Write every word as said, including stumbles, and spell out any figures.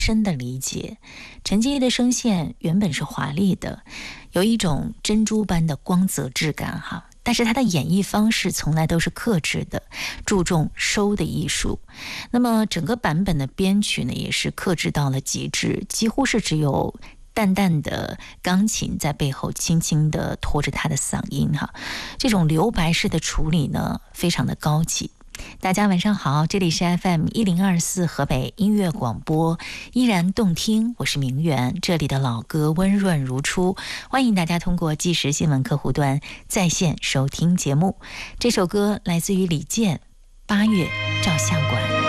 深的理解。陈洁仪的声线原本是华丽的，有一种珍珠般的光泽质感哈，但是她的演绎方式从来都是克制的，注重收的艺术。那么整个版本的编曲呢，也是克制到了极致，几乎是只有淡淡的钢琴在背后轻轻地拖着她的嗓音哈，这种留白式的处理呢，非常的高级。大家晚上好，这里是 F M 一零二四河北音乐广播，依然动听，我是明媛，这里的老歌温润如初，欢迎大家通过即时新闻客户端在线收听节目。这首歌来自于李健，八月照相馆。